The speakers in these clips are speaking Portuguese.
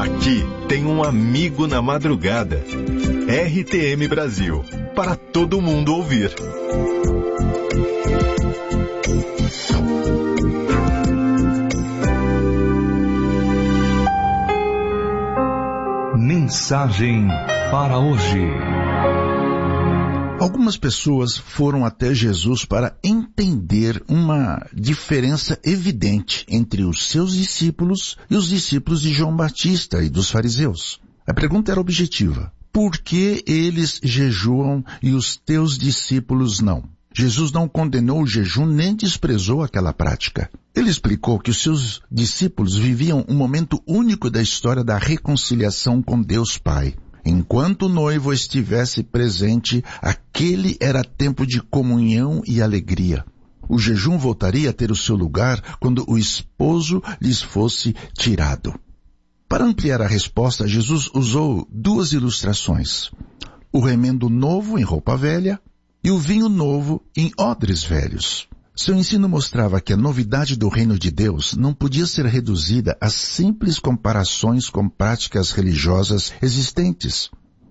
Aqui tem um amigo na madrugada. RTM Brasil, para todo mundo ouvir. Mensagem para hoje. Algumas pessoas foram até Jesus para entender uma diferença evidente entre os seus discípulos e os discípulos de João Batista e dos fariseus. A pergunta era objetiva. Por que eles jejuam e os teus discípulos não? Jesus não condenou o jejum nem desprezou aquela prática. Ele explicou que os seus discípulos viviam um momento único da história da reconciliação com Deus Pai. Enquanto o noivo estivesse presente, aquele era tempo de comunhão e alegria. O jejum voltaria a ter o seu lugar quando o esposo lhes fosse tirado. Para ampliar a resposta, Jesus usou duas ilustrações. O remendo novo em roupa velha e o vinho novo em odres velhos. Seu ensino mostrava que a novidade do reino de Deus não podia ser reduzida a simples comparações com práticas religiosas existentes.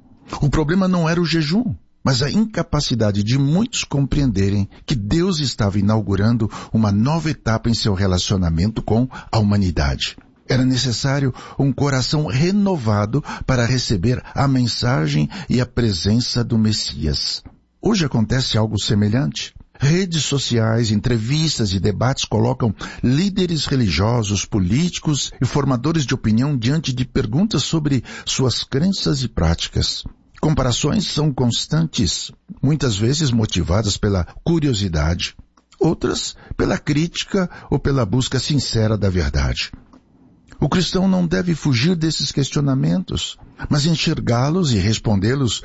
O problema não era o jejum, mas a incapacidade de muitos compreenderem que Deus estava inaugurando uma nova etapa em seu relacionamento com a humanidade. Era necessário um coração renovado para receber a mensagem e a presença do Messias. Hoje acontece algo semelhante. Redes sociais, entrevistas e debates colocam líderes religiosos, políticos e formadores de opinião diante de perguntas sobre suas crenças e práticas. Comparações são constantes, muitas vezes motivadas pela curiosidade, outras pela crítica ou pela busca sincera da verdade. O cristão não deve fugir desses questionamentos, mas enxergá-los e respondê-los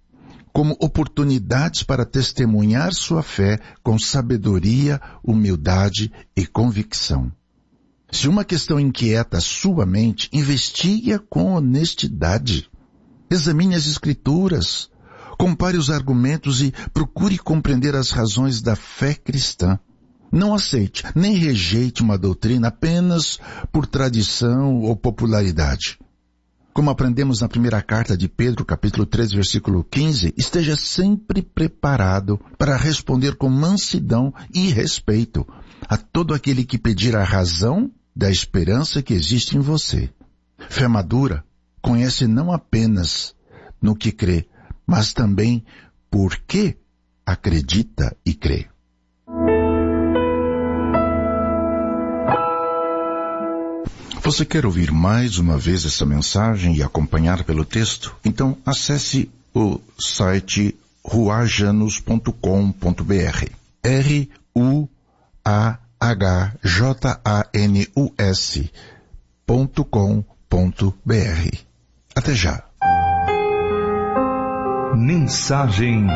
como oportunidades para testemunhar sua fé com sabedoria, humildade e convicção. Se uma questão inquieta sua mente, investigue-a com honestidade. Examine as Escrituras, compare os argumentos e procure compreender as razões da fé cristã. Não aceite nem rejeite uma doutrina apenas por tradição ou popularidade. Como aprendemos na primeira carta de Pedro, capítulo 3, versículo 15, esteja sempre preparado para responder com mansidão e respeito a todo aquele que pedir a razão da esperança que existe em você. Fé madura conhece não apenas no que crê, mas também por que acredita e crê. Você quer ouvir mais uma vez essa mensagem e acompanhar pelo texto? Então acesse o site ruajanus.com.br. ruajanus.com.br. Até já. Mensagem